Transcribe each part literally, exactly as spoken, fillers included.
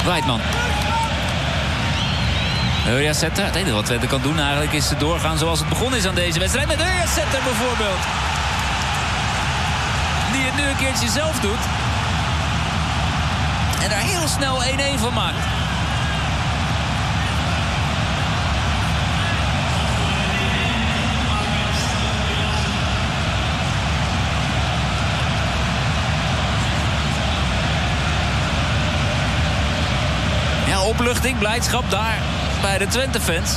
Weidman. Uriaseta, het enige wat Twente kan doen eigenlijk is doorgaan zoals het begonnen is aan deze wedstrijd. Met Uriaseta bijvoorbeeld. Die het nu een keertje zelf doet. En daar heel snel één-één van maakt. Ja, opluchting, blijdschap daar bij de Twente-fans.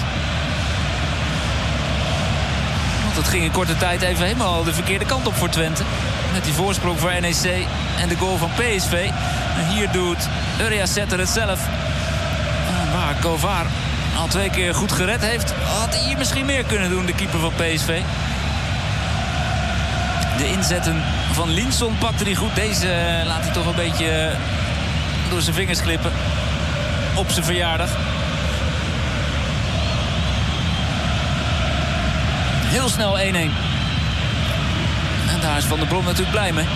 Want het ging in korte tijd even helemaal de verkeerde kant op voor Twente. Met die voorsprong voor N E C en de goal van P S V. En hier doet Uriaseta het zelf. En waar Kovar al twee keer goed gered heeft, had hij hier misschien meer kunnen doen, de keeper van P S V. De inzetten van Linson pakte hij goed. Deze laat hij toch een beetje door zijn vingers glippen. Op zijn verjaardag. Heel snel één-één. En daar is Van der Brom natuurlijk blij mee.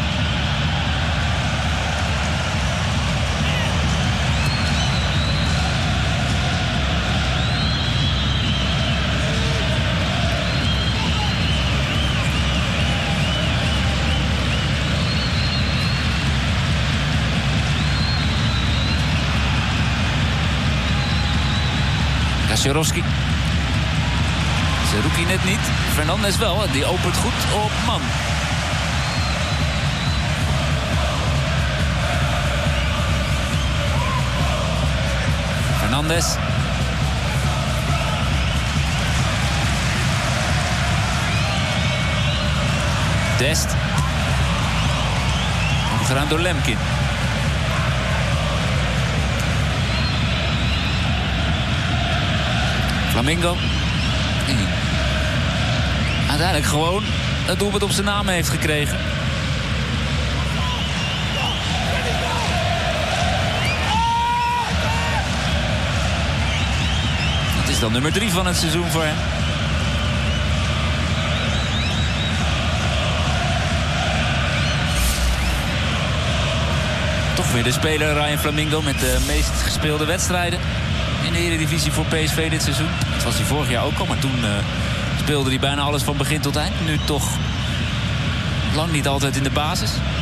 Kaczorowski. Zerouki net niet. Fernandes wel. Die opent goed op man. Fernandes. Dest. Omgeruimd door Lemkin. Flamingo. Die uiteindelijk gewoon het doelpunt op zijn naam heeft gekregen. Dat is dan nummer drie van het seizoen voor hem. Toch weer de speler Ryan Flamingo met de meest gespeelde wedstrijden in de Eredivisie voor P S V dit seizoen. Dat was hij vorig jaar ook al, maar toen uh, speelde hij bijna alles van begin tot eind. Nu toch lang niet altijd in de basis.